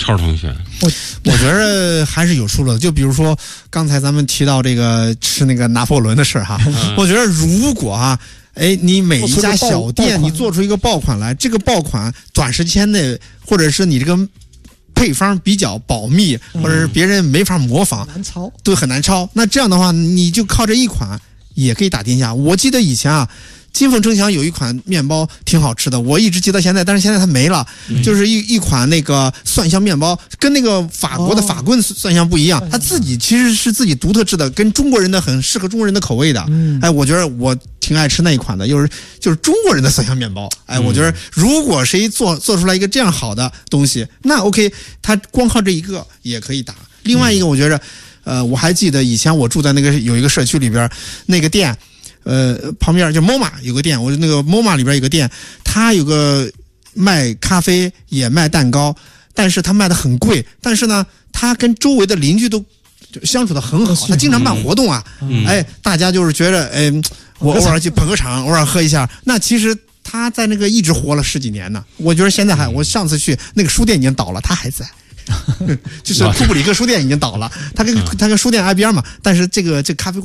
超同学， 我觉得还是有出路的。就比如说刚才咱们提到这个吃那个拿破仑的事哈，我觉得如果你每一家小店你做出一个爆款来，这个爆款短时间内，或者是你这个配方比较保密，或者是别人没法模仿， 难抄， 对，很难抄。那这样的话，你就靠这一款也可以打天下。我记得以前啊，金凤城墙有一款面包挺好吃的，我一直记到现在，但是现在它没了。就是一款那个蒜香面包，跟那个法国的法棍蒜香不一样，它自己其实是自己独特制的，跟中国人的很适合中国人的口味的。我觉得我挺爱吃那一款的，就是中国人的蒜香面包。我觉得如果谁做出来一个这样好的东西，那 OK， 他光靠这一个也可以打。另外一个，我觉着，我还记得以前我住在那个有一个社区里边，那个店。旁边就 MoMA 有个店，我那个 MoMA 里边有个店，他有个卖咖啡也卖蛋糕，但是他卖的很贵，但是呢，他跟周围的邻居都相处的很好，他经常办活动啊，大家就是觉得，我偶尔去捧个场，偶尔喝一下，那其实他在那个一直活了10几年呢。我觉得现在我上次去那个书店已经倒了，他还在。就是库布里克书店已经倒了，他跟书店挨边嘛，但是这咖啡